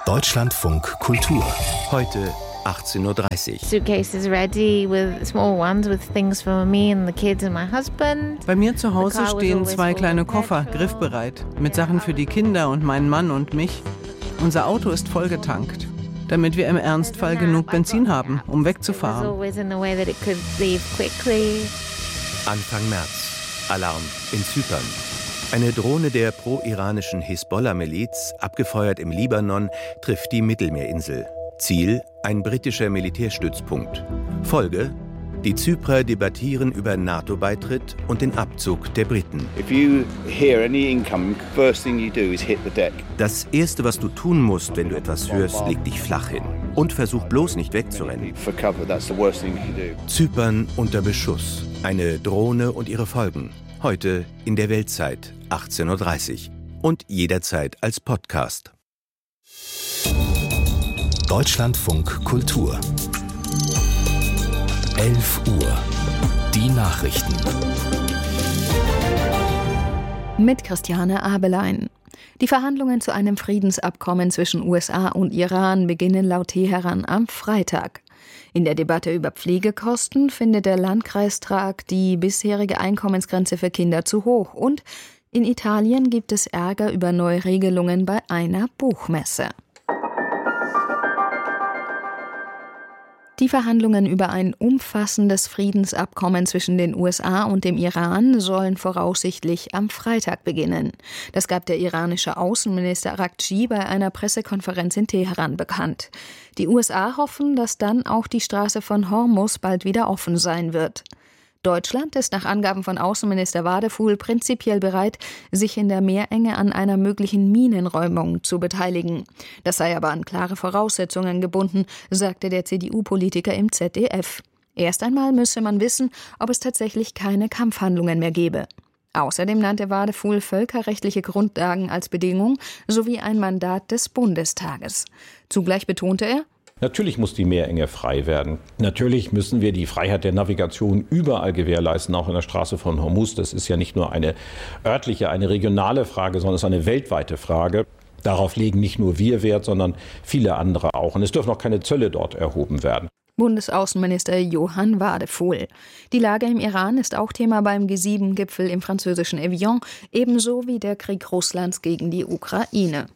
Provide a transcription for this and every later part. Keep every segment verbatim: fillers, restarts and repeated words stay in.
Deutschlandfunk Kultur. Heute achtzehn Uhr dreißig. Suitcases ready with small ones with things for me and the kids and my husband. Bei mir zu Hause stehen zwei kleine Koffer, griffbereit, mit Sachen für die Kinder und meinen Mann und mich. Unser Auto ist vollgetankt, damit wir im Ernstfall genug Benzin haben, um wegzufahren. Anfang März. Alarm in Zypern. Eine Drohne der pro-iranischen Hisbollah-Miliz, abgefeuert im Libanon, trifft die Mittelmeerinsel. Ziel: ein britischer Militärstützpunkt. Folge: die Zyprer debattieren über NATO-Beitritt und den Abzug der Briten. Das Erste, was du tun musst, wenn du etwas hörst, leg dich flach hin. Und versuch bloß nicht wegzurennen. Zypern unter Beschuss. Eine Drohne und ihre Folgen. Heute in der Weltzeit, achtzehn Uhr dreißig. Und jederzeit als Podcast. Deutschlandfunk Kultur. elf Uhr. Die Nachrichten. Mit Christiane Abelein. Die Verhandlungen zu einem Friedensabkommen zwischen U S A und Iran beginnen laut Teheran am Freitag. In der Debatte über Pflegekosten findet der Landkreistag die bisherige Einkommensgrenze für Kinder zu hoch. Und in Italien gibt es Ärger über neue Regelungen bei einer Buchmesse. Die Verhandlungen über ein umfassendes Friedensabkommen zwischen den U S A und dem Iran sollen voraussichtlich am Freitag beginnen. Das gab der iranische Außenminister Araghchi bei einer Pressekonferenz in Teheran bekannt. Die U S A hoffen, dass dann auch die Straße von Hormuz bald wieder offen sein wird. Deutschland ist nach Angaben von Außenminister Wadefuhl prinzipiell bereit, sich in der Meerenge an einer möglichen Minenräumung zu beteiligen. Das sei aber an klare Voraussetzungen gebunden, sagte der C D U-Politiker im Z D F. Erst einmal müsse man wissen, ob es tatsächlich keine Kampfhandlungen mehr gebe. Außerdem nannte Wadefuhl völkerrechtliche Grundlagen als Bedingung sowie ein Mandat des Bundestages. Zugleich betonte er: Natürlich muss die Meerenge frei werden. Natürlich müssen wir die Freiheit der Navigation überall gewährleisten, auch in der Straße von Hormuz. Das ist ja nicht nur eine örtliche, eine regionale Frage, sondern es ist eine weltweite Frage. Darauf legen nicht nur wir Wert, sondern viele andere auch. Und es dürfen auch keine Zölle dort erhoben werden. Bundesaußenminister Johann Wadefuhl. Die Lage im Iran ist auch Thema beim G sieben Gipfel im französischen Evian, ebenso wie der Krieg Russlands gegen die Ukraine.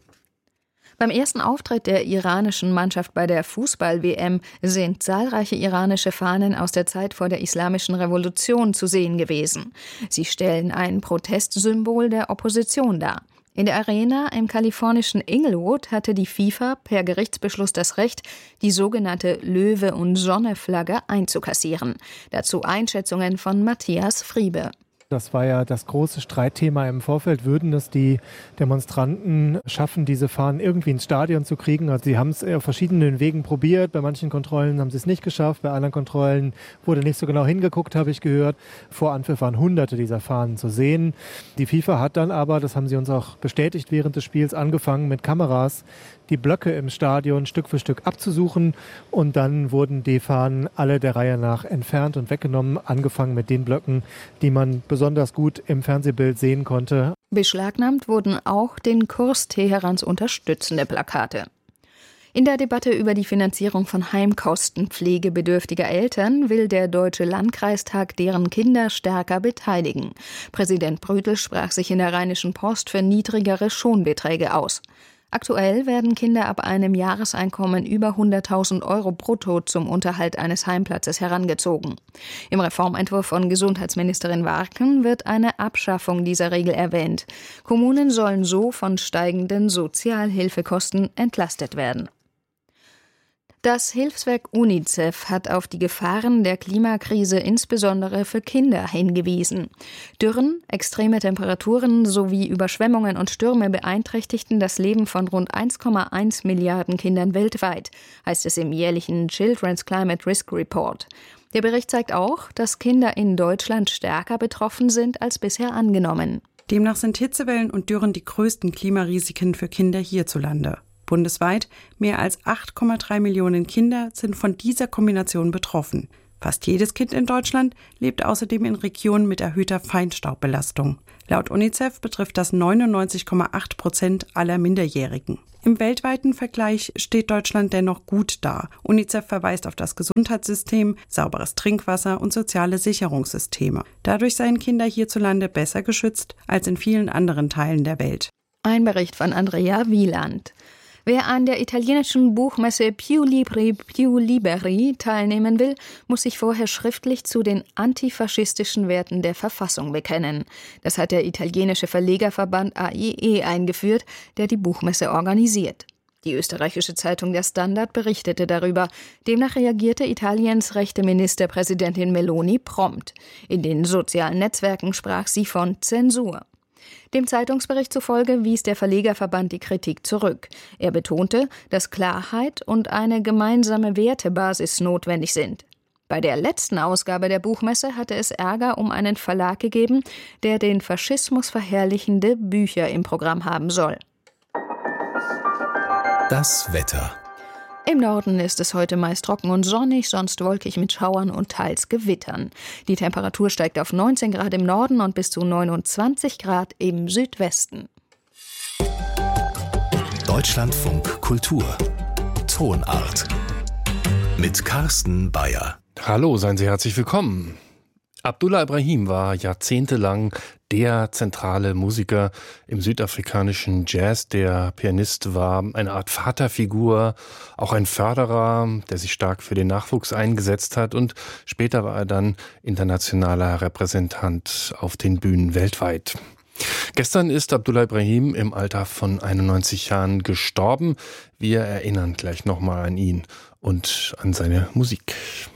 Beim ersten Auftritt der iranischen Mannschaft bei der Fußball-W M sind zahlreiche iranische Fahnen aus der Zeit vor der Islamischen Revolution zu sehen gewesen. Sie stellen ein Protestsymbol der Opposition dar. In der Arena im kalifornischen Inglewood hatte die FIFA per Gerichtsbeschluss das Recht, die sogenannte Löwe- und Sonne-Flagge einzukassieren. Dazu Einschätzungen von Matthias Friebe. Das war ja das große Streitthema im Vorfeld. Würden es die Demonstranten schaffen, diese Fahnen irgendwie ins Stadion zu kriegen? Also sie haben es auf verschiedenen Wegen probiert. Bei manchen Kontrollen haben sie es nicht geschafft. Bei anderen Kontrollen wurde nicht so genau hingeguckt, habe ich gehört. Vor Anpfiff waren hunderte dieser Fahnen zu sehen. Die FIFA hat dann aber, das haben sie uns auch bestätigt während des Spiels, angefangen mit Kameras die Blöcke im Stadion Stück für Stück abzusuchen. Und dann wurden die Fahnen alle der Reihe nach entfernt und weggenommen, angefangen mit den Blöcken, die man besonders gut im Fernsehbild sehen konnte. Beschlagnahmt wurden auch den Kurs Teherans unterstützende Plakate. In der Debatte über die Finanzierung von Heimkosten pflegebedürftiger Eltern will der Deutsche Landkreistag deren Kinder stärker beteiligen. Präsident Brüttel sprach sich in der Rheinischen Post für niedrigere Schonbeträge aus. Aktuell werden Kinder ab einem Jahreseinkommen über hunderttausend Euro brutto zum Unterhalt eines Heimplatzes herangezogen. Im Reformentwurf von Gesundheitsministerin Warken wird eine Abschaffung dieser Regel erwähnt. Kommunen sollen so von steigenden Sozialhilfekosten entlastet werden. Das Hilfswerk UNICEF hat auf die Gefahren der Klimakrise insbesondere für Kinder hingewiesen. Dürren, extreme Temperaturen sowie Überschwemmungen und Stürme beeinträchtigten das Leben von rund eins Komma eins Milliarden Kindern weltweit, heißt es im jährlichen Children's Climate Risk Report. Der Bericht zeigt auch, dass Kinder in Deutschland stärker betroffen sind als bisher angenommen. Demnach sind Hitzewellen und Dürren die größten Klimarisiken für Kinder hierzulande. Bundesweit mehr als acht Komma drei Millionen Kinder sind von dieser Kombination betroffen. Fast jedes Kind in Deutschland lebt außerdem in Regionen mit erhöhter Feinstaubbelastung. Laut UNICEF betrifft das neunundneunzig Komma acht Prozent aller Minderjährigen. Im weltweiten Vergleich steht Deutschland dennoch gut da. UNICEF verweist auf das Gesundheitssystem, sauberes Trinkwasser und soziale Sicherungssysteme. Dadurch seien Kinder hierzulande besser geschützt als in vielen anderen Teilen der Welt. Ein Bericht von Andrea Wieland. Wer an der italienischen Buchmesse Più Libri, Più Liberi teilnehmen will, muss sich vorher schriftlich zu den antifaschistischen Werten der Verfassung bekennen. Das hat der italienische Verlegerverband A I E eingeführt, der die Buchmesse organisiert. Die österreichische Zeitung Der Standard berichtete darüber. Demnach reagierte Italiens rechte Ministerpräsidentin Meloni prompt. In den sozialen Netzwerken sprach sie von Zensur. Dem Zeitungsbericht zufolge wies der Verlegerverband die Kritik zurück. Er betonte, dass Klarheit und eine gemeinsame Wertebasis notwendig sind. Bei der letzten Ausgabe der Buchmesse hatte es Ärger um einen Verlag gegeben, der den Faschismus verherrlichende Bücher im Programm haben soll. Das Wetter. Im Norden ist es heute meist trocken und sonnig, sonst wolkig mit Schauern und teils Gewittern. Die Temperatur steigt auf neunzehn Grad im Norden und bis zu neunundzwanzig Grad im Südwesten. Deutschlandfunk Kultur. Tonart. Mit Carsten Bayer. Hallo, seien Sie herzlich willkommen. Abdullah Ibrahim war jahrzehntelang der zentrale Musiker im südafrikanischen Jazz. Der Pianist war eine Art Vaterfigur, auch ein Förderer, der sich stark für den Nachwuchs eingesetzt hat. Und später war er dann internationaler Repräsentant auf den Bühnen weltweit. Gestern ist Abdullah Ibrahim im Alter von einundneunzig Jahren gestorben. Wir erinnern gleich nochmal an ihn und an seine Musik.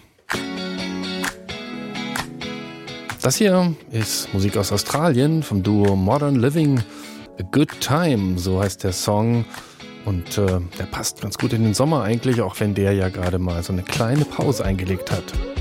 Das hier ist Musik aus Australien vom Duo Modern Living. A Good Time, so heißt der Song. Und äh, der passt ganz gut in den Sommer eigentlich, auch wenn der ja gerade mal so eine kleine Pause eingelegt hat.